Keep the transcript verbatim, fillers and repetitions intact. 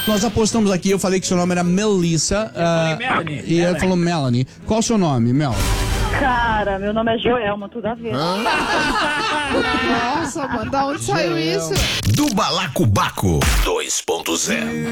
Nós apostamos aqui, eu falei que seu nome era Melissa. Uh, Melanie. E ela falou Melanie. Qual o seu nome, Mel? Cara, meu nome é Joelma, tudo a ver. Nossa, mano, da onde saiu isso? Do Balacobaco dois ponto zero.